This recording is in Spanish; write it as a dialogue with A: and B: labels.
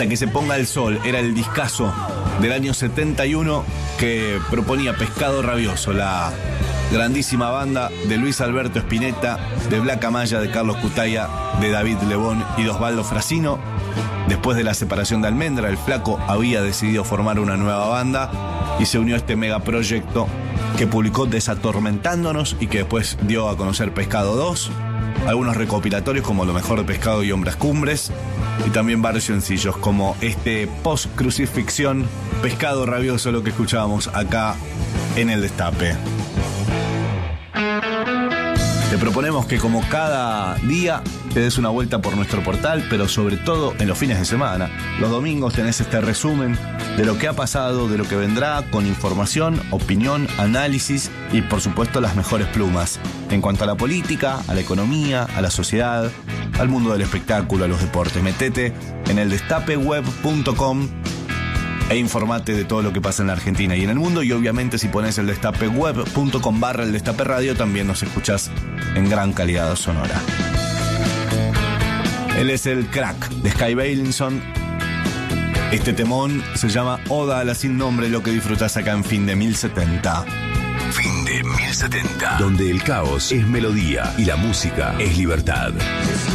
A: Hasta que se ponga el sol, era el discazo del año 71 que proponía Pescado Rabioso, la grandísima banda de Luis Alberto Spinetta, de Black Amaya, de Carlos Cutaya, de David Lebón y de Osvaldo Frasino. Después de la separación de Almendra, el Flaco había decidido formar una nueva banda y se unió a este megaproyecto que publicó Desatormentándonos y que después dio a conocer Pescado 2, algunos recopilatorios como Lo Mejor de Pescado y Hombres Cumbres, y también varios sencillos como este post-crucifixión, Pescado Rabioso, lo que escuchábamos acá en El Destape. Te proponemos que como cada día te des una vuelta por nuestro portal, pero sobre todo en los fines de semana. Los domingos tenés este resumen de lo que ha pasado, de lo que vendrá, con información, opinión, análisis y por supuesto las mejores plumas. En cuanto a la política, a la economía, a la sociedad, al mundo del espectáculo, a los deportes. Metete en eldestapeweb.com e informate de todo lo que pasa en la Argentina y en el mundo. Y obviamente si pones eldestapeweb.com/eldestaperadio también nos escuchás en gran calidad sonora. Él es el Crack de Sky Bailinson. Este temón se llama Oda a la Sin Nombre, lo que disfrutás acá en Fin de 1070.
B: Fin de 1070, donde el caos es melodía y la música es libertad.